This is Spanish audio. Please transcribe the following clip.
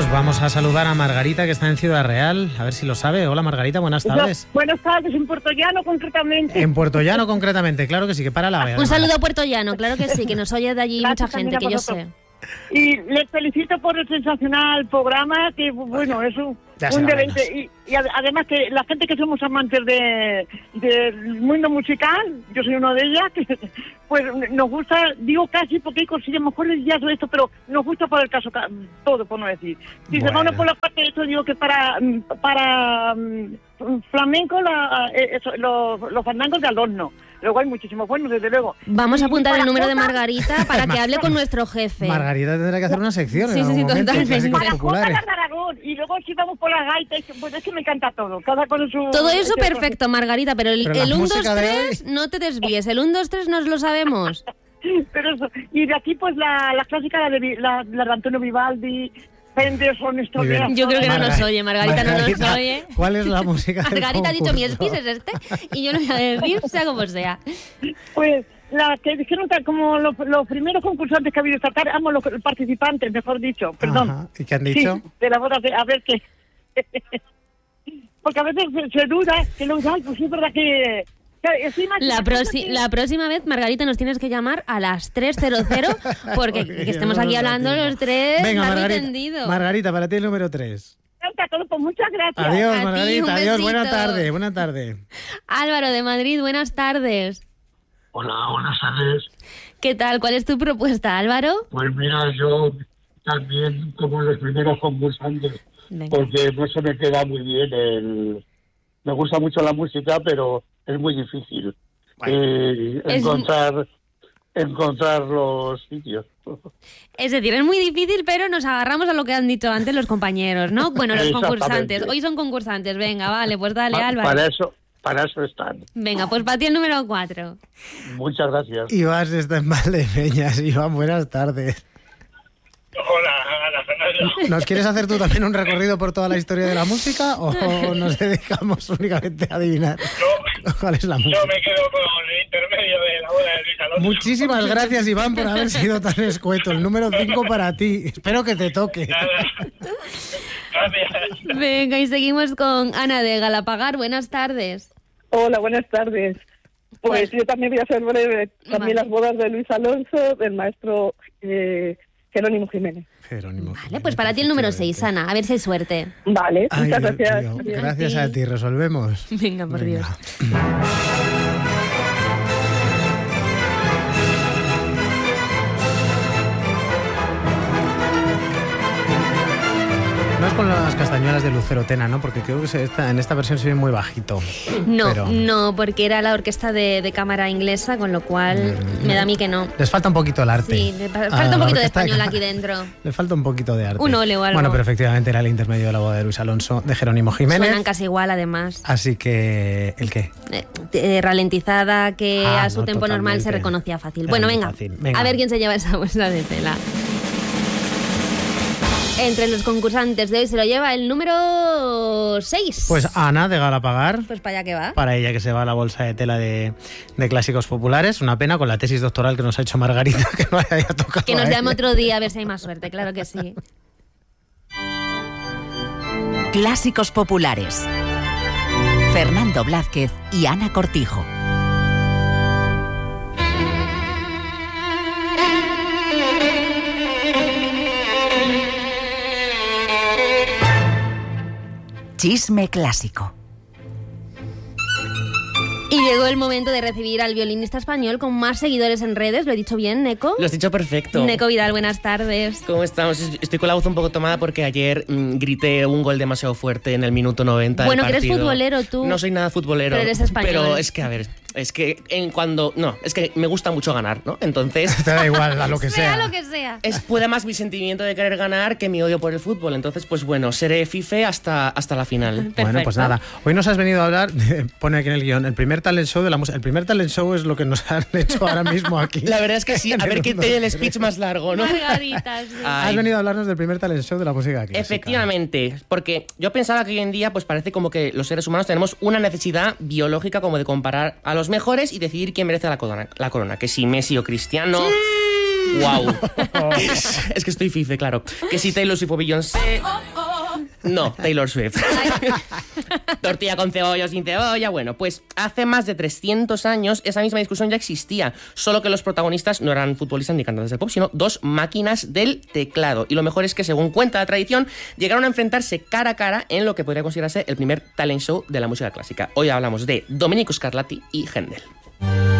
pues vamos a saludar a Margarita, que está en Ciudad Real, a ver si lo sabe. Hola Margarita, buenas tardes. Buenas tardes, en Puerto Llano concretamente. En Puerto Llano concretamente, claro que sí, que para la vea. Un saludo a Puerto Llano, claro que sí, que nos oye de allí mucha gente, que yo sé. Y les felicito por el sensacional programa, que bueno, es un deleite. Y además que la gente que somos amantes del mundo musical, yo soy uno de ellas, que pues nos gusta, digo casi porque hay cosillas mejores ya todo esto, pero nos gusta por el caso todo, por no decir. Si se va uno por la parte de esto, digo que para flamenco los fandangos de al horno. Luego hay muchísimos buenos, desde luego. Vamos a apuntar el número de Margarita para que hable con nuestro jefe. Margarita tendrá que hacer una sección. Sí, totalmente. Para Jota de Aragón. Y luego si vamos por las gaitas, pues es que me encanta todo. Cada con su... Todo eso perfecto, Margarita, pero el 1, 2, 3 no te desvíes. El 1, 2, 3 nos lo sabemos. Pero eso. Y de aquí pues la clásica, la de Antonio Vivaldi... Yo creo que no nos oye, Margarita no nos oye. ¿Cuál es la música del Margarita ha dicho, concurso? mi espis es este, y yo lo voy a decir, sea como sea. Pues la que dijeron como los primeros concursantes que ha habido esta tarde, los participantes, mejor dicho, perdón. Ajá. ¿Y qué han dicho? Sí, de la boda, a ver qué... Porque a veces se duda, que no, ay, pues es verdad que... La próxima vez, Margarita, nos tienes que llamar a las 3:00 porque que estemos aquí hablando los tres. Venga, Margarita, para ti el número 3. Pues muchas gracias. Adiós, Margarita, adiós, buena tarde. Álvaro de Madrid, buenas tardes. Hola, buenas tardes. ¿Qué tal? ¿Cuál es tu propuesta, Álvaro? Pues mira, yo también como los primeros concursantes, porque no se me queda muy bien me gusta mucho la música, pero es muy difícil encontrar los sitios. Es decir, es muy difícil, pero nos agarramos a lo que han dicho antes los compañeros, ¿no? Bueno, los concursantes. Hoy son concursantes. Venga, vale, pues dale, Álvaro. Para eso están. Venga, pues para ti el número 4. Muchas gracias. Iván está en Valdepeñas. Iván, buenas tardes. Hola, Ana Fernanda. ¿Nos quieres hacer tú también un recorrido por toda la historia de la música o nos dedicamos únicamente a adivinar cuál es la música? Yo me quedo con el intermedio de la boda de Luis Alonso. Muchísimas gracias, Iván, por haber sido tan escueto. El número 5 para ti. Espero que te toque. Gracias. Venga, y seguimos con Ana de Galapagar. Buenas tardes. Hola, buenas tardes. Pues yo también voy a ser breve. También las bodas de Luis Alonso, del maestro... Jerónimo Jiménez. Vale, pues para ti el número 6, Ana. A ver si hay suerte. Vale, muchas gracias. Tío, gracias a ti, resolvemos. Venga, por Dios. No es con las castañuelas de Lucero Tena, ¿no? Porque creo que en esta versión se ve muy bajito. No, porque era la orquesta de cámara inglesa, con lo cual me da a mí que no. Les falta un poquito el arte. Sí, falta un poquito de español aquí dentro. Le falta un poquito de arte. Un ole o algo. Bueno, pero efectivamente era el intermedio de la boda de Luis Alonso, de Jerónimo Jiménez. Suenan casi igual, además. Así que... ¿El qué? Ralentizada, que a su tempo normal se reconocía fácil. Bueno, venga, a ver quién se lleva esa bolsa de tela. Entre los concursantes de hoy se lo lleva el número 6. Pues Ana de Galapagar. Pues para allá que va. Para ella que se va a la bolsa de tela de clásicos populares. Una pena con la tesis doctoral que nos ha hecho Margarita, que no haya tocado. Que nos llame otro día a ver si hay más suerte, claro que sí. Clásicos populares. Fernando Blázquez y Ana Cortijo. Chisme clásico. Y llegó el momento de recibir al violinista español con más seguidores en redes. ¿Lo he dicho bien, Neco? Lo has dicho perfecto. Neco Vidal, buenas tardes. ¿Cómo estamos? Estoy con la voz un poco tomada porque ayer grité un gol demasiado fuerte en el minuto 90 Bueno, del partido. que eres futbolero tú. No soy nada futbolero. Pero eres español. Pero es que, a ver, es que es que me gusta mucho ganar, ¿no? Entonces... Te da igual a lo que sea. Sea lo que sea. Puede más mi sentimiento de querer ganar que mi odio por el fútbol. Entonces, pues bueno, seré fife hasta la final. Perfecto. Bueno, pues nada. Hoy nos has venido a hablar, pone aquí en el guión, el primer talent show de la música. El primer talent show es lo que nos han hecho ahora mismo aquí. La verdad es que sí. A ver quién tiene el speech más largo, ¿no? Margarita, sí. Has venido a hablarnos del primer talent show de la música clásica. Efectivamente, porque yo pensaba que hoy en día pues parece como que los seres humanos tenemos una necesidad biológica como de comparar a los mejores y decidir quién merece la corona. Que si Messi o Cristiano... Sí. ¡Wow! Es que estoy fife, claro. Que si Taylor Swift o Beyoncé... No, Taylor Swift. Tortilla con cebolla o sin cebolla. Bueno, pues hace más de 300 años esa misma discusión ya existía, solo que los protagonistas no eran futbolistas ni cantantes del pop, sino dos máquinas del teclado. Y lo mejor es que, según cuenta la tradición, llegaron a enfrentarse cara a cara en lo que podría considerarse el primer talent show de la música clásica. Hoy hablamos de Domenico Scarlatti y Händel.